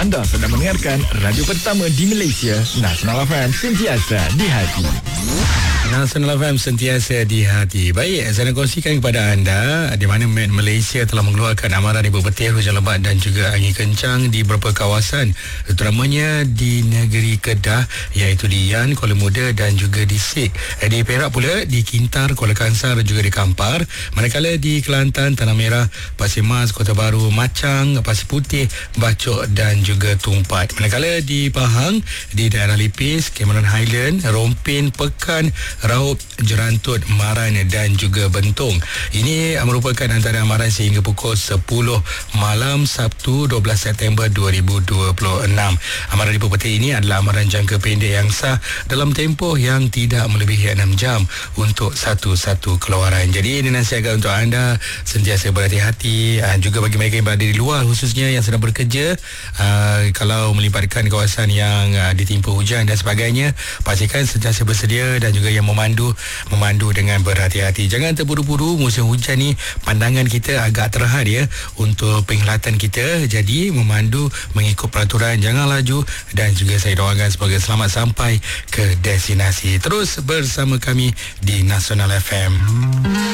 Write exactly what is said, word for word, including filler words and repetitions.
Anda sedang mendengarkan radio pertama di Malaysia, Nasional F M, sentiasa di hati. Nasional F M sentiasa di hati. Baik, saya nak kongsikan kepada anda di mana Met Malaysia telah mengeluarkan amaran ibu petir, hujan lebat dan juga angin kencang di beberapa kawasan, terutamanya di negeri Kedah, iaitu di Yan, Kuala Muda dan juga di Sik. Di Perak pula, di Kintar, Kuala Kangsar dan juga di Kampar. Manakala di Kelantan, Tanah Merah, Pasir Mas, Kota Baru, Macang, Pasir Putih, Bacok dan juga Tumpat. Manakala di Pahang, di daerah Lipis, Cameron Highland, Rompin, Pekan, Raup, Jerantut, Maran dan juga Bentong. Ini merupakan antara amaran sehingga pukul sepuluh malam Sabtu dua belas September dua ribu dua puluh enam. Amaran ibu petir ini adalah amaran jangka pendek yang sah dalam tempoh yang tidak melebihi enam jam untuk satu-satu keluaran. Jadi ini nasihatkan untuk anda sentiasa berhati-hati, juga bagi mereka yang berada di luar, khususnya yang sedang bekerja, uh, kalau melibatkan kawasan yang uh, ditimpa hujan dan sebagainya, pastikan sentiasa bersedia dan juga yang memandu memandu dengan berhati-hati. Jangan terburu-buru. Musim hujan ni pandangan kita agak terhad ya untuk penglihatan kita. Jadi memandu mengikut peraturan, jangan laju, dan juga saya doakan semoga selamat sampai ke destinasi. Terus bersama kami di Nasional F M.